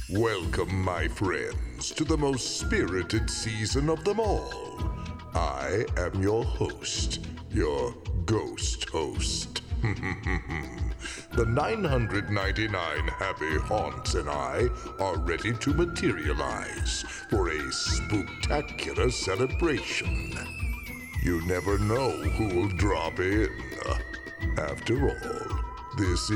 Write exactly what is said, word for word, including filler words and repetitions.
Welcome, my friends, to the most spirited season of them all. I am your host, your ghost host. The nine hundred ninety-nine happy haunts and I are ready to materialize for a spooktacular celebration. You never know who will drop in. After all, this